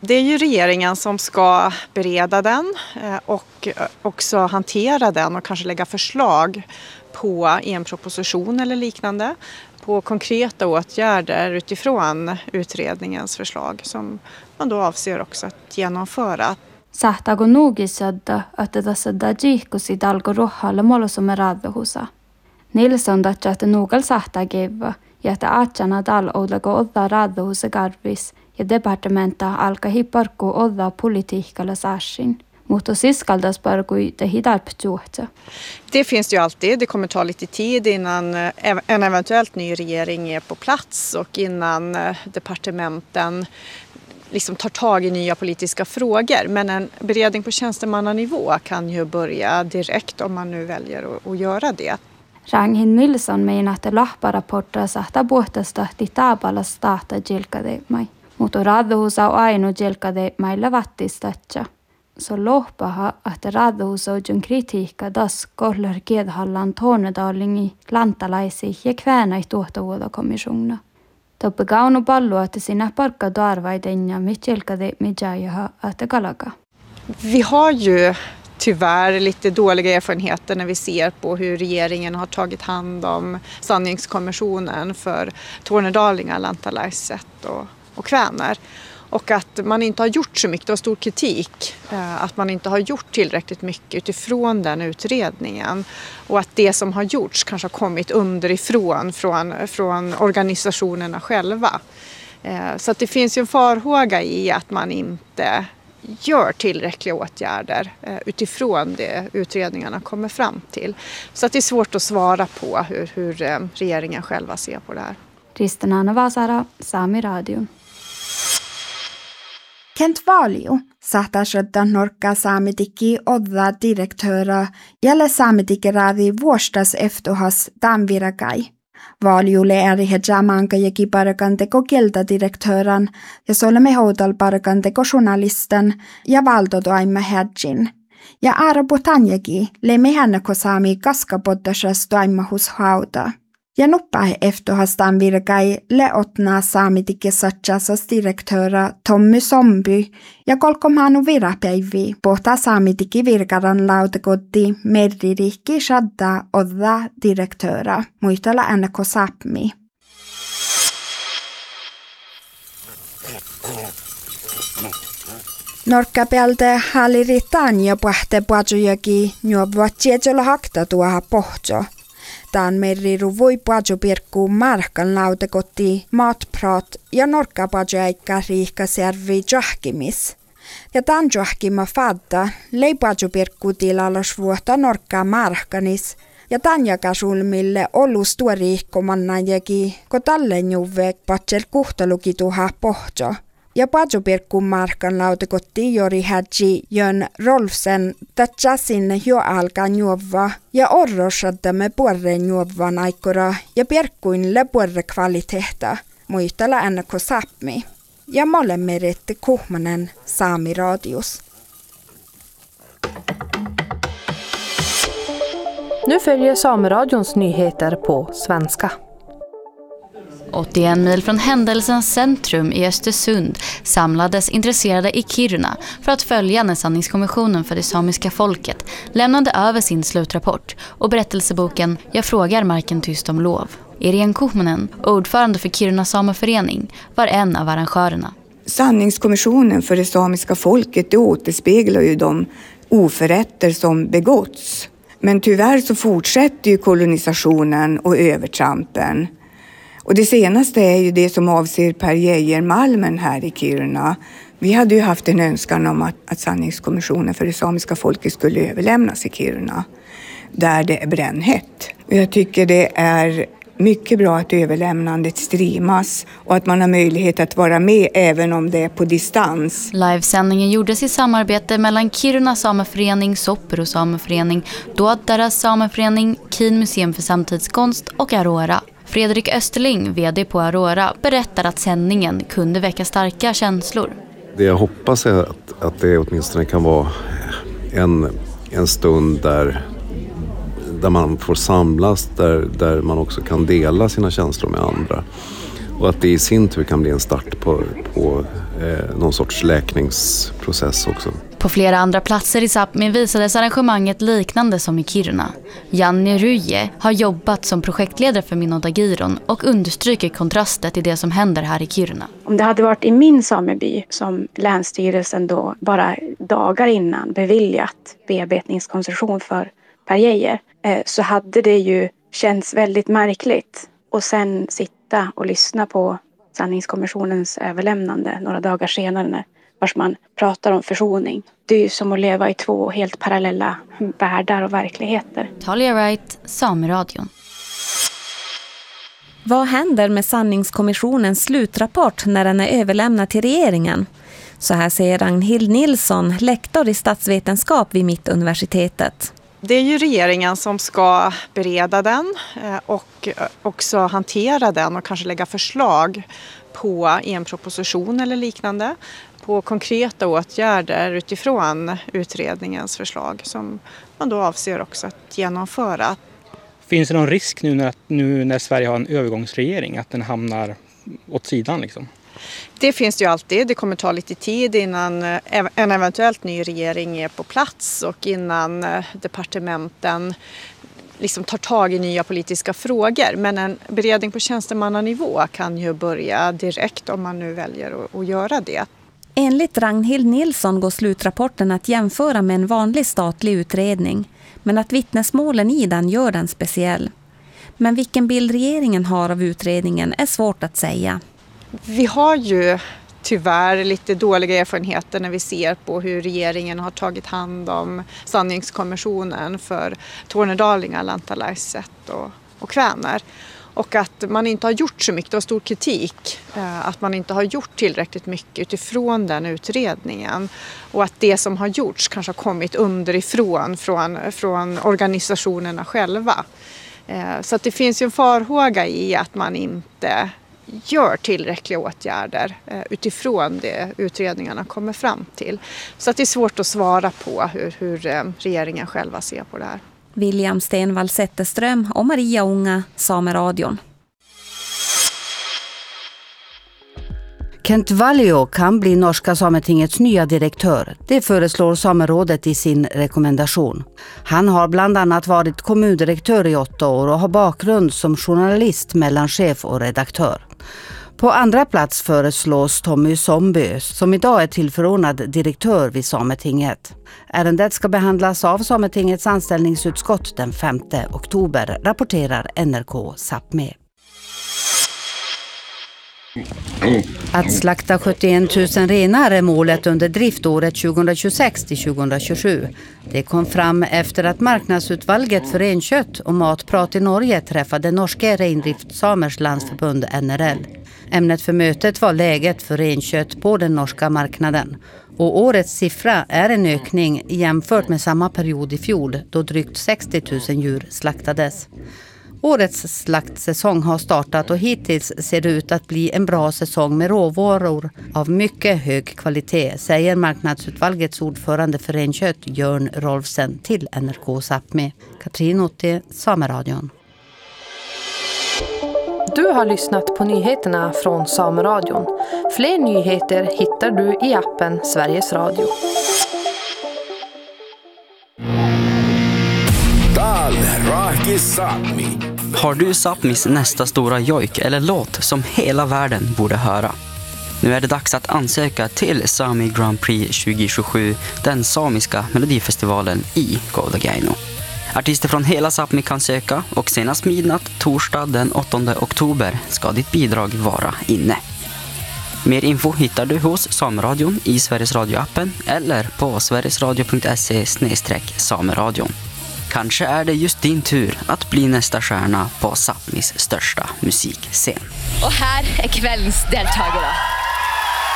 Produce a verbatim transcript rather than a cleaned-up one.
Det är ju regeringen som ska bereda den och också hantera den och kanske lägga förslag på en proposition eller liknande på konkreta åtgärder utifrån utredningens förslag som man då avser också att genomföra. Sahtago nuugissadda, että tässä dajiikkusi dalgo rohhalle molosome radvehusa. Nilsson datja, että nuugal sahtageva ja että aatjana dal oudlago odda radvehusa garvis ja departementa alka hipparku odda politiikalla särsin. Mutta siskaldas parkui det hidarptuhta. Det finns det ju alltid. Det kommer ta lite tid innan en eventuellt ny regering är på plats och innan departementen liksom tar tag i nya politiska frågor. Men en beredning på tjänstemannanivå kan ju börja direkt om man nu väljer att, att göra det. Ranghin Nilsson menar att lahparapporter sahta puhtastahti taapalla stahta jilkadeemai. Mutta radhuusa on ainu jilkadeemailla vattistatja. Så lohpaha, että radhuusaujun kritiikka das kollar Kedhallan Tornedalingi lantalaisi ja kväänai tuottavuotokommissiona. Toppe gaunu pallu, että sinä parkka darvaiden ja mitjelkadeemi jajaha että kalaga. Vi har ju tyvärr lite dåliga erfarenheter när vi ser på hur regeringen har tagit hand om sanningskommissionen för tornedalingar, lantalaiset och, och kväner. Och att man inte har gjort så mycket, det var stor kritik, att man inte har gjort tillräckligt mycket utifrån den utredningen. Och att det som har gjorts kanske har kommit underifrån, från, från organisationerna själva. Så att det finns ju en farhåga i att man inte gör tillräckliga åtgärder utifrån det utredningarna kommer fram till. Så att det är svårt att svara på hur, hur regeringen själva ser på det här. Kristina Vasara, Sami radion. Kent Valio, sahtasradda norka saametiki odda direktöra, jälle saametikeraadi vuostas eftohas danvirakai. Valiolle ääri hejamanka jeki parakanteko kieltädirektöran ja solme houdal parakanteko journalistan ja valtotoimme hedjin. Ja aaraputanjaki le mehannako saami kaskapottasas toimmahus hauta. Ja noppahe eftohastaan virkai le otnaa saamitikessatsasas direktöra Tommy Somby ja kolkomanu virapäivi pohtaa saamitiki virkaran lautakotti merririkki shadda odda direktöra muistella ennako sapmi. Norkkapealta halliritaan ja pahte puajujakin juovuvat tietyllä hakta tuoha pohjo. Tämän merriru voi paljon pirkkuu markan lautakotti, matprat ja norkkapaajoaikka riihkasjärvi johkimis. Ja tämän johkima fadda lei paljon pirkkuu tilalas vuotta norkkaa markanis. Ja tämän jakasulmille olus tuo riihkomannajakin, kun tallen juvek patsel kuhtaluki tuha pohjo. Ja pajupirkkuun markan lautakotti Jori Hadji jön Rolfsen tatsa sinne jo alkaan juovaa ja orrosaddamme puoreen juovaan aikora ja pirkkuinle puorre kvaliteetta, muistella ennakko sapmi. Ja molemme riitti Kuhmanen Sami radios. Nu följer Sameradions nyheter på svenska. åttioen mil från händelsens centrum i Östersund samlades intresserade i Kiruna för att följa när sanningskommissionen för det samiska folket lämnade över sin slutrapport och berättelseboken Jag frågar marken tyst om lov. Irene Kuhmanen, ordförande för Kiruna Sameförening, var en av arrangörerna. Sanningskommissionen för det samiska folket, det återspeglar ju de oförrätter som begåtts. Men tyvärr så fortsätter ju kolonisationen och övertrampen. Och det senaste är ju det som avser Per Geijer-malmen här i Kiruna. Vi hade ju haft en önskan om att, att sanningskommissionen för det samiska folket skulle överlämnas i Kiruna, där det är brännhett. Och jag tycker det är mycket bra att överlämnandet streamas och att man har möjlighet att vara med även om det är på distans. Livesändningen gjordes i samarbete mellan Kiruna Sameförening, Soppero Sameförening, Duoddaras Sameförening, Kien Museum för samtidskonst och Aurora. Fredrik Österling, vd på Aurora, berättar att sändningen kunde väcka starka känslor. Det jag hoppas är att, att det åtminstone kan vara en, en stund där, där man får samlas, där, där man också kan dela sina känslor med andra. Och att det i sin tur kan bli en start på, på eh, någon sorts läkningsprocess också. På flera andra platser i Sápmi visades arrangemanget liknande som i Kiruna. Janne Ruje har jobbat som projektledare för Minodagiron och understryker kontrasten till det som händer här i Kiruna. Om det hade varit i min sameby som Länsstyrelsen då bara dagar innan beviljat bearbetningskoncession för Per Geijer, eh, så hade det ju känts väldigt märkligt. Och sen sitta och lyssna på sanningskommissionens överlämnande några dagar senare vars man pratar om försoning. Det är ju som att leva i två helt parallella världar och verkligheter. Talia Wright, Sameradion. Vad händer med sanningskommissionens slutrapport när den är överlämnad till regeringen? Så här säger Ragnhild Nilsson, lektor i statsvetenskap vid Mittuniversitetet. Det är ju regeringen som ska bereda den och också hantera den och kanske lägga förslag på en proposition eller liknande på konkreta åtgärder utifrån utredningens förslag som man då avser också att genomföra. Finns det någon risk nu när, nu när Sverige har en övergångsregering att den hamnar åt sidan liksom? Det finns det ju alltid. Det kommer ta lite tid innan en eventuellt ny regering är på plats och innan departementen liksom tar tag i nya politiska frågor. Men en beredning på tjänstemannanivå kan ju börja direkt om man nu väljer att, att göra det. Enligt Ragnhild Nilsson går slutrapporten att jämföra med en vanlig statlig utredning, men att vittnesmålen i den gör den speciell. Men vilken bild regeringen har av utredningen är svårt att säga. Vi har ju tyvärr lite dåliga erfarenheter när vi ser på hur regeringen har tagit hand om sanningskommissionen för tornedalingar, lantalaiset och, och kväner. Och att man inte har gjort så mycket, och stor kritik, att man inte har gjort tillräckligt mycket utifrån den utredningen. Och att det som har gjorts kanske har kommit underifrån från, från organisationerna själva. Så att det finns ju en farhåga i att man inte gör tillräckliga åtgärder utifrån det utredningarna kommer fram till. Så att det är svårt att svara på hur, hur regeringen själva ser på det här. William Stenvall Zetterström och Maria Unga, Sameradion. Kent Vallio kan bli norska Sametingets nya direktör. Det föreslår Samerådet i sin rekommendation. Han har bland annat varit kommundirektör i åtta år och har bakgrund som journalist, mellanchef och redaktör. På andra plats föreslås Tommy Zombö, som idag är tillförordnad direktör vid Sametinget. Ärendet ska behandlas av Sametingets anställningsutskott den femte oktober, rapporterar N R K Sápmi. Att slakta sjuttioen tusen renar är målet under driftåret tjugohundratjugosex till tjugohundratjugosju. Det kom fram efter att marknadsutvalget för renkött och matprat i Norge träffade norska rendriftsamers landsförbund N R L. Ämnet för mötet var läget för renkött på den norska marknaden. Och årets siffra är en ökning jämfört med samma period i fjol då drygt sextio tusen djur slaktades. Årets slaktsäsong har startat och hittills ser det ut att bli en bra säsong med råvaror av mycket hög kvalitet, säger marknadsutvalgets ordförande för renkött Jörn Rolfsen till N R K Sápmi. Katrin Otti, Sameradion. Du har lyssnat på nyheterna från Sameradion. Fler nyheter hittar du i appen Sveriges Radio. Har du Sápmis nästa stora jojk eller låt som hela världen borde höra? Nu är det dags att ansöka till Sami Grand Prix tjugohundratjugosju, den samiska melodifestivalen i Kautokeino. Artister från hela Sápmi kan söka och senast midnatt torsdag den åttonde oktober ska ditt bidrag vara inne. Mer info hittar du hos Sameradion i Sveriges Radio-appen eller på sverigesradio punkt se slash sameradion. Kanske är det just din tur att bli nästa stjärna på Sápmis största musikscen. Och här är kvällens deltagare.